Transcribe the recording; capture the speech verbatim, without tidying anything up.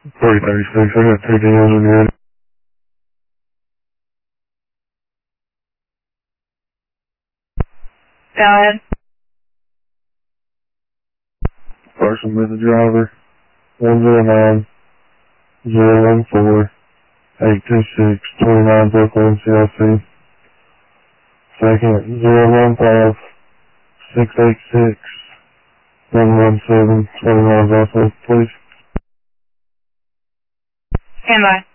three thirty-six, I got two deals in here. Go ahead. Person with the driver, one zero nine, zero one four, eight two six, twenty-nine Brooklyn C L C. Second, zero one five, six eight six, one one seven, twenty-nine also, please. Stand by.